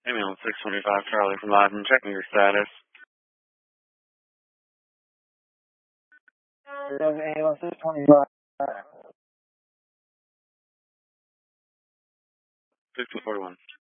Ambulance 625 Charlie from Live and checking your status. Ambulance 625. 1541.